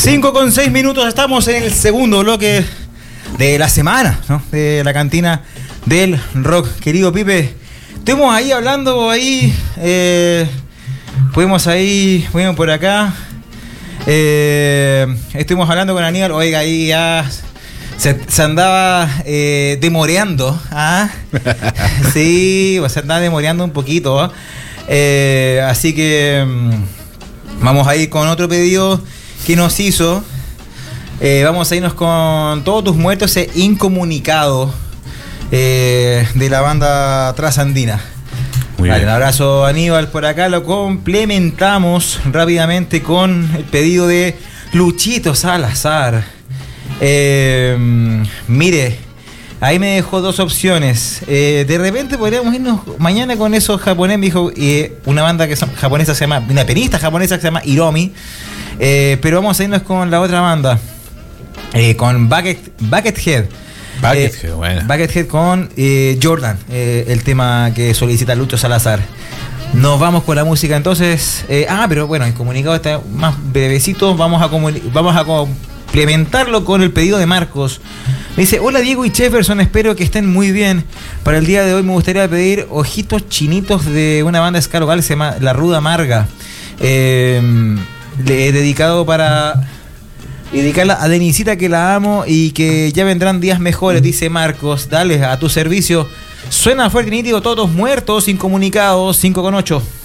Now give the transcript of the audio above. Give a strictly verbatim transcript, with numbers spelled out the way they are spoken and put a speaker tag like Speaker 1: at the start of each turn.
Speaker 1: cinco con seis minutos, estamos en el segundo bloque de la semana, ¿no? De la cantina del rock. Querido Pipe, estuvimos ahí hablando, ahí, eh, fuimos ahí, fuimos por acá, eh, estuvimos hablando con Aníbal, oiga, ahí ya se, se andaba eh, demoreando, ¿ah? Sí, o se andaba demoreando un poquito, eh, así que mm, vamos a ir con otro pedido que nos hizo. Eh, vamos a irnos con Todos tus muertos e Incomunicado, eh, de la banda Trasandina. Muy vale, bien. Un abrazo, Aníbal, por acá. Lo complementamos rápidamente con el pedido de Luchito Salazar. Eh, mire, ahí me dejó dos opciones. Eh, de repente podríamos irnos mañana con esos japoneses. Me dijo eh, una banda que son japonesa, se llama, una pianista japonesa que se llama Hiromi. Eh, pero vamos a irnos con la otra banda, eh, con Bucket, Buckethead. Buckethead, eh, bueno. Buckethead con eh, Jordan, eh, el tema que solicita Lucho Salazar. Nos vamos con la música entonces. Eh, ah, pero bueno, el comunicado está más brevecito. Vamos a, comuni- vamos a complementarlo con el pedido de Marcos. Me dice: hola Diego y Jefferson, espero que estén muy bien. Para el día de hoy me gustaría pedir Ojitos Chinitos de una banda ska local, se llama La Ruda Amarga. Eh... Le he dedicado para dedicarla a Denisita, que la amo y que ya vendrán días mejores, dice Marcos. Dale, a tu servicio. Suena fuerte y nítido, Todos muertos, incomunicados, cinco con ocho.